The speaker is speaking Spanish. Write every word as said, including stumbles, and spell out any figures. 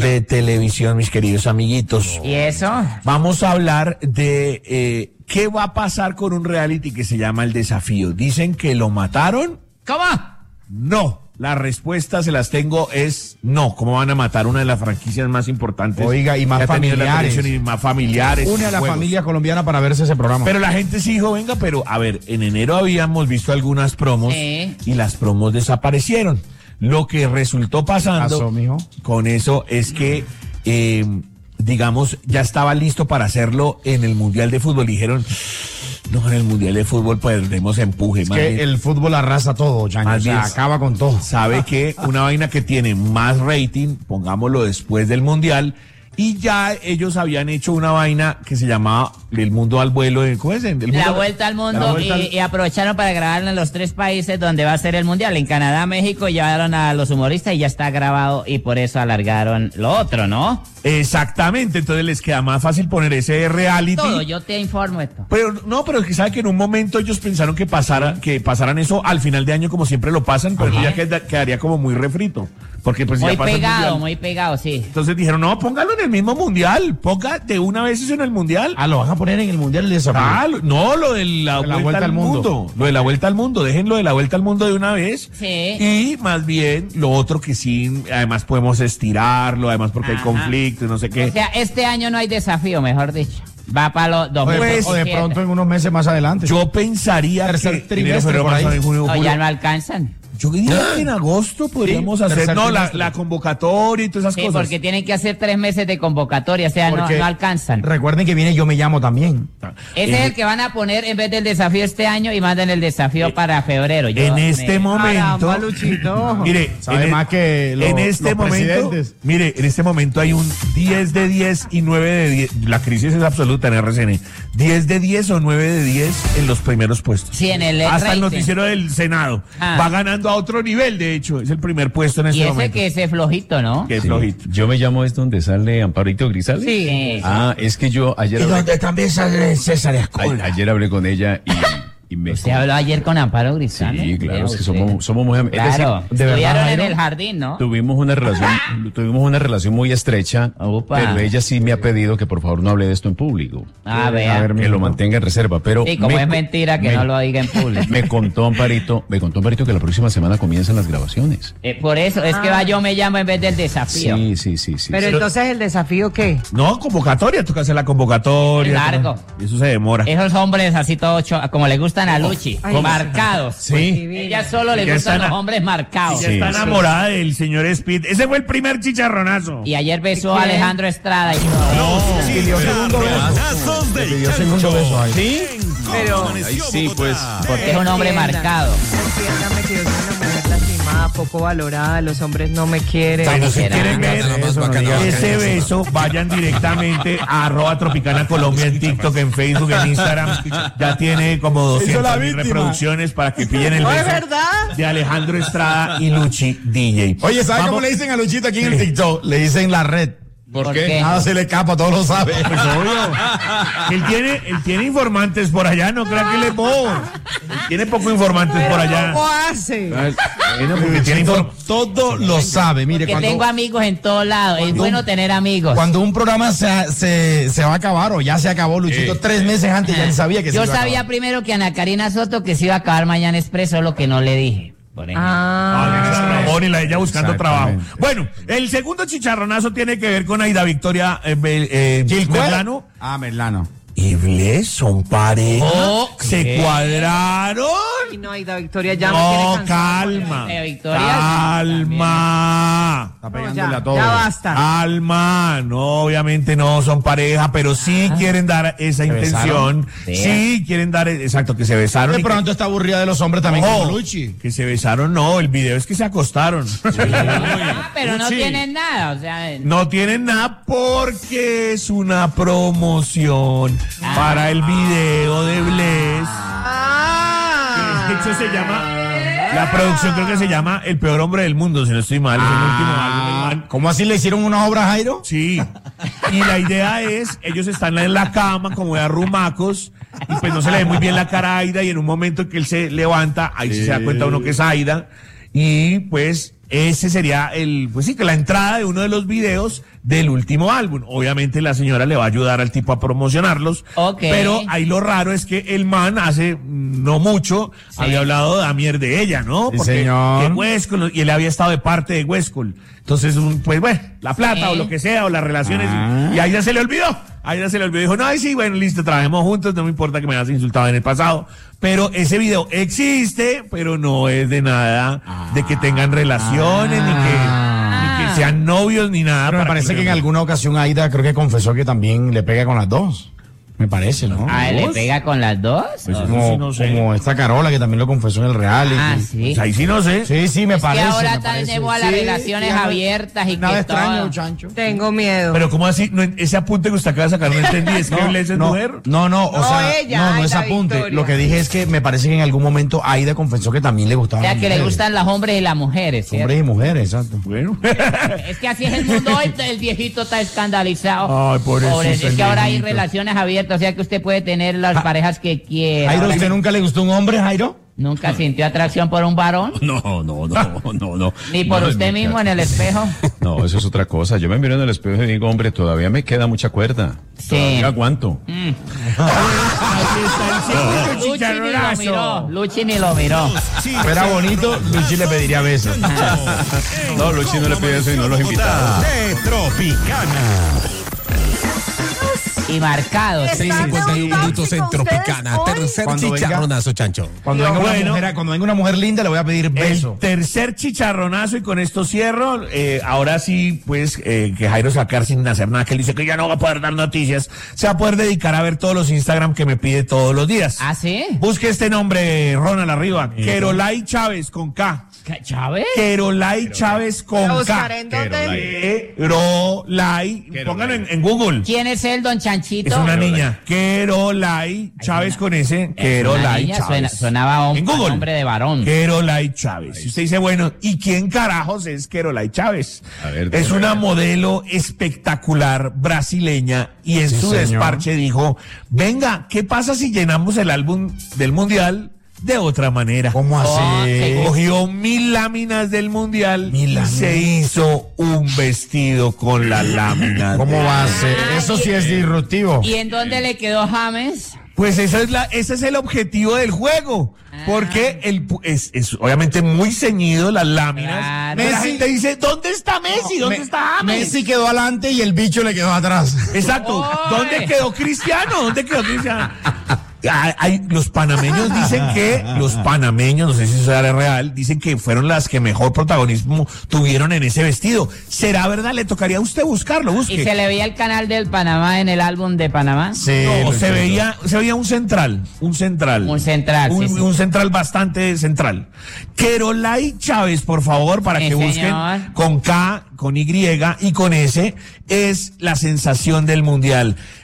de televisión, mis queridos amiguitos. ¿Y eso? Vamos a hablar de eh, qué va a pasar con un reality que se llama El Desafío. Dicen que lo mataron. ¿Cómo? No. La respuesta se las tengo es no. ¿Cómo van a matar una de las franquicias más importantes? Oiga, y más que ha tenido la familiares. televisión y más familiares. Une a la juegos. familia colombiana para verse ese programa. Pero la gente sí dijo, venga, pero a ver, en enero habíamos visto algunas promos Sí. y las promos desaparecieron. Lo que resultó pasando ¿Pasó, mijo? con eso es que, eh, digamos, ya estaba listo para hacerlo en el Mundial de Fútbol. Dijeron, no, en el Mundial de Fútbol perdemos empuje. Es más que bien. el fútbol arrasa todo, Jan, Más o sea, bien, acaba con todo. Sabe que una vaina que tiene más rating, pongámoslo después del Mundial, y ya ellos habían hecho una vaina que se llamaba El Mundo al Vuelo. ¿Cómo es? El mundo, La vuelta al mundo la vuelta y, al- y aprovecharon para grabarla en los tres países donde va a ser el mundial. En Canadá, México, llevaron a los humoristas y ya está grabado y por eso alargaron lo otro, ¿no? Exactamente, entonces les queda más fácil poner ese reality. Todo, yo te informo esto. Pero no, pero es que sabe que en un momento ellos pensaron que pasara, que pasaran eso al final de año como siempre lo pasan, pero Ajá. ya queda- quedaría como muy refrito. Porque pues Muy ya pasa el pegado, mundial. muy pegado, sí. Entonces dijeron, no, póngalo en el mismo mundial, ponga de una vez eso en el mundial. Ah, lo van a poner en el Mundial de Desafío. Ah, lo- no, lo de la, vuelta, al mundo. Lo de la vuelta al mundo, déjenlo de la vuelta al mundo de una vez. Sí. Y más bien lo otro que sí, además podemos estirarlo, además porque hay Ajá. conflictos, no sé qué. O sea, este año no hay desafío, mejor dicho. Va para los dos O de, mil Pues, o de diecisiete. pronto en unos meses más adelante. Yo pensaría Tercer que trimestre, enero, febrero, por marzo, ahí. abril, junio, No, julio. ya no alcanzan. Yo diría que en agosto podríamos Sí, hacer tercer no la, trimestre. la convocatoria y todas esas Sí, cosas. porque tienen que hacer tres meses de convocatoria, o sea, no, Porque no alcanzan. Recuerden que viene Yo Me Llamo también. Ese en, es el que van a poner en vez del desafío este año y mandan el desafío para febrero. Yo en me- este momento, Caramba, Luchito. mire, Sabe en, más que lo- en este los momento, presidentes. mire, en este momento hay un diez de diez y nueve de diez. La crisis es absoluta en R C N. diez de diez o nueve de diez en los primeros puestos. Sí, en el Hasta rating. el noticiero del Senado. Ah. Va ganando a otro nivel, de hecho, es el primer puesto en este Y ese momento. que ese flojito, ¿no? Que es Sí. flojito. Yo Me Llamo es donde sale Amparito Grisales. Sí. Ah, es que yo ayer hablé, también sale César a- ayer hablé con ella y, y me... Usted habló ayer con Amparo Grisales. Sí, claro, Vea es que usted. somos, somos muy am- es decir, Claro, ¿de verdad, estudiaron en Jairo? el jardín, ¿no? tuvimos una relación, tuvimos una relación muy estrecha, Opa. pero ella sí me ha pedido que por favor no hable de esto en público. Ah, vea. A ver, Que lo mantenga en reserva, pero... Sí, como me es co- mentira que me- no lo diga en público. Me contó Amparito, me contó Amparito que la próxima semana comienzan las grabaciones. Eh, por eso, es que va Yo Me Llamo en vez del desafío. Sí, sí, sí, sí. Pero sí. entonces, ¿el desafío qué? No, convocatoria, toca hacer la convocatoria. Es largo. Y eso se demora. Esos hombres así todos, cho- como le gustan a Luchi, Ay, marcados. Sí. Ella solo le Ya gustan están los a- hombres marcados. Ya Sí, está sí. enamorada del señor Speed. Ese fue el primer chicharronazo. Y ayer besó a ¿Quién? Alejandro Estrada. Y pidió segundo beso. Le pidió segundo beso ahí. ¿Sí? Pero, Ay, sí, pues... porque es un hombre Entienda. marcado. entiéndame que yo soy una mujer lastimada, poco valorada, los hombres no me quieren. Bueno, si será? quieren ver Eso, no diga ese eso. beso, vayan directamente a arroba Tropicana Colombia en TikTok, en Facebook, en Instagram. Ya tiene como doscientas mil reproducciones para que pillen el ¿No es beso verdad? de Alejandro Estrada y Luchi D J. Oye, ¿sabes Vamos- cómo le dicen a Luchito aquí en el TikTok? Le dicen la red. ¿Por, ¿Por qué? qué? Nada se le escapa, todos lo saben. Pues obvio. Él tiene, él tiene informantes por allá, no crean que él es bobo. Él tiene poco informantes por allá. ¿Cómo hace? Bueno, porque tiene Luchito inform- todo lo sabe. Mire, Que cuando, tengo amigos en todos lados. Es cuando- bueno tener amigos. cuando un programa se, se, se va a acabar o ya se acabó, Luchito, tres meses antes ya ni sabía que se Yo iba a sabía acabar. primero que Ana Karina Soto que se iba a acabar mañana Expreso, lo que no le dije. Por ejemplo. Ah, Ramón y la ella buscando trabajo. Exactamente. Bueno, el segundo chicharronazo tiene que ver con Aida Victoria eh, Bel- eh, Merlano Ah, Merlano. y Bless son pareja. Oh, se ¿qué? cuadraron. y no, Aida Victoria ya me No, tiene cansado. calma. Aida Victoria, calma. Está No, pegándole ya, a todo. ya basta. Calma, no, obviamente no son pareja, pero sí quieren dar esa intención. Sí. Sí quieren dar, exacto, que se besaron. De y que- pronto está aburrida de los hombres también Ojo, como Luchi. que se besaron, no, el video es que se acostaron. Ah, pero no Sí. tienen nada, o sea, No tienen nada porque es una promoción para el video de Bless. Ah. De hecho se llama, la producción creo que se llama El Peor Hombre del Mundo, si no estoy mal, es el último álbum del man. ¿Cómo así le hicieron una obra a Jairo? Sí, y la idea es, ellos están en la cama como de arrumacos, y pues no se le ve muy bien la cara a Aida, y en un momento que él se levanta, ahí sí se da cuenta uno que es Aida, y pues ese sería el, pues sí, que la entrada de uno de los videos del último álbum. Obviamente la señora le va a ayudar al tipo a promocionarlos. Ok. Pero ahí lo raro es que el man hace no mucho Sí. había hablado de Amier de ella, ¿no? Sí, Porque señor. que Huescol, y él había estado de parte de Huescol. Entonces, un, pues bueno, la plata Sí. o lo que sea, o las relaciones, Ah. y, y ahí ya se le olvidó. Ahí ya se le olvidó. Dijo, no, ay, sí, bueno, listo, trabajemos juntos, no me importa que me hayas insultado en el pasado. Pero ese video existe, pero no es de nada de que tengan relaciones, ni, que, ni que sean novios, ni nada. Pero me para parece que en lo- alguna ocasión Aida creo que confesó que también le pega con las dos. Me parece, ¿no? ¿A él le ¿Vos? pega con las dos? Pues eso como, sí no sé. como esta Carola que también lo confesó en el reality. Ah, sí. Pues ahí sí no sé. Sí, sí, me Es que parece. ahora me están parece. de moda las Sí, relaciones sí, abiertas y nada que extraño, todo. chancho. Tengo miedo. Pero ¿cómo así? No, ese apunte que usted acaba de sacar no entendí. ¿Es que Blaze es no, mujer? no, no, o No, sea, ella, no, no ay, es la apunte. Victoria. Lo que dije es que me parece que en algún momento Aida confesó que también le O gustaban sea, las que le mujeres. gustan los hombres y las mujeres, ¿cierto? Hombres y mujeres, exacto. Bueno. Es que así es el mundo hoy, el viejito está escandalizado. Ay, pobrecito Pobre, es el que ahora hay viejito. relaciones abiertas, o sea que usted puede tener las parejas que quiera. Jairo, Ahora, ¿usted nunca le gustó un hombre, Jairo? ¿Nunca sintió atracción por un varón? No, no, no, no, no. Ni por No, usted no, mismo en el espejo. No, eso es otra cosa. Yo me miro en el espejo y digo, hombre, todavía me queda mucha cuerda. Sí. Todavía aguanto. Ahí está el Luchi ni lo chicharronazo. miró. Luchi ni lo miró. Si fuera bonito, Luchi le pediría besos. No, Luchi no le pide eso y no los invitaba. De Tropicana. Y marcados. seis cincuenta y uno minutos en Tropicana. Tercer Cuando venga- chicharronazo, chancho. Cuando venga, una Bueno. mujer, cuando venga una mujer linda, le voy a pedir beso. El tercer chicharronazo, y con esto cierro. Eh, ahora sí, pues, eh, que Jairo se va a quedar sin hacer nada, que él dice que ya no va a poder dar noticias. Se va a poder dedicar a ver todos los Instagram que me pide todos los días. ¿Ah, sí? Busque este nombre, Ronald, arriba. Querolai Chávez con K. ¿Qué, Chávez? Querolai Chávez con Lo K. buscaré en donde. Querolai. Póngalo en, en Google. ¿Quién es él, don Chanchito? Es una niña. Querolai Chávez con ese. Es una Querolai niña, Chávez. suena- sonaba hom- en Google. nombre de varón. Querolai Chávez. Si usted dice, bueno, ¿y quién carajos es Querolai Chávez? A ver, es dígame. una modelo espectacular brasileña y en Sí, su señor. desparche dijo, venga, ¿qué pasa si llenamos el álbum del Mundial de otra manera? ¿Cómo así? Ok. Cogió mil láminas del Mundial Mil y láminas. se hizo un vestido con las láminas. ¿Cómo de- va a ser? Eso sí es disruptivo. ¿Y en dónde le quedó James? Pues esa es la, ese es el objetivo del juego. Porque el, pu- es, es obviamente muy ceñido las láminas. Claro. Pero la Messi- gente dice, ¿dónde está Messi? ¿Dónde Me- está James? Messi quedó adelante y el bicho le quedó atrás. Exacto. ¡Oy! ¿Dónde quedó Cristiano? ¿Dónde quedó Cristiano? Hay- hay- los panameños dicen que, los panameños, no sé si eso era real, dicen que fueron las que mejor protagonismo tuvieron en ese vestido. ¿Será verdad? Le tocaría a usted buscarlo, busque. ¿Y se le veía el canal del Panamá en el álbum de Panamá? Sí, No, Luchito. se veía, se veía un central, un central. Un central, Un, sí, sí. un central bastante central. Querolai Chávez, por favor, para Sí, que busquen señor. con K, con Y y con S, es la sensación del mundial.